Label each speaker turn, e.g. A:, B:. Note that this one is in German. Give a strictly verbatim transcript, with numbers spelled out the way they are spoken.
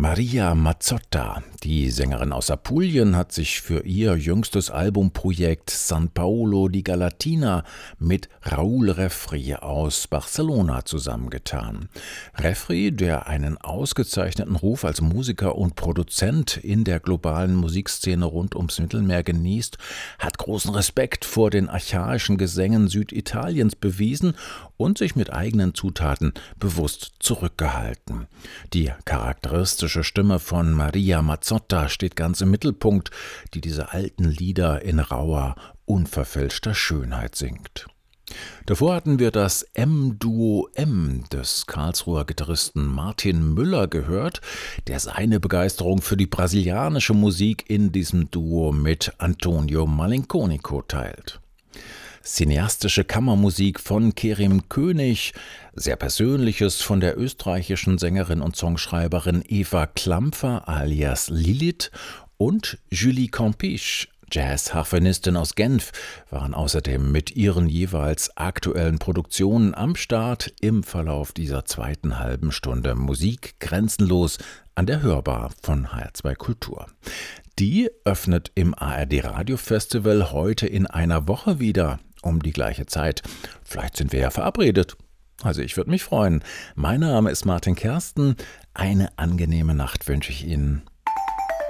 A: Maria Mazzotta, die Sängerin aus Apulien, hat sich für ihr jüngstes Albumprojekt San Paolo di Galatina mit Raúl Refri aus Barcelona zusammengetan. Refri, der einen ausgezeichneten Ruf als Musiker und Produzent in der globalen Musikszene rund ums Mittelmeer genießt, hat großen Respekt vor den archaischen Gesängen Süditaliens bewiesen und sich mit eigenen Zutaten bewusst zurückgehalten. Die charakteristische Stimme von Maria Mazzotta steht ganz im Mittelpunkt, die diese alten Lieder in rauer, unverfälschter Schönheit singt. Davor hatten wir das M-Duo M des Karlsruher Gitarristen Martin Müller gehört, der seine Begeisterung für die brasilianische Musik in diesem Duo mit Antonio Malinconico teilt. Cineastische Kammermusik von Kerim König, sehr Persönliches von der österreichischen Sängerin und Songschreiberin Eva Klampfer alias Lilith und Julie Campiche, Jazz-Harfenistin aus Genf, waren außerdem mit ihren jeweils aktuellen Produktionen am Start im Verlauf dieser zweiten halben Stunde Musik grenzenlos an der Hörbar von H R zwei Kultur. Die öffnet im A R D Radio Festival heute in einer Woche wieder um die gleiche Zeit. Vielleicht sind wir ja verabredet. Also ich würde mich freuen. Mein Name ist Martin Kersten. Eine angenehme Nacht wünsche ich Ihnen.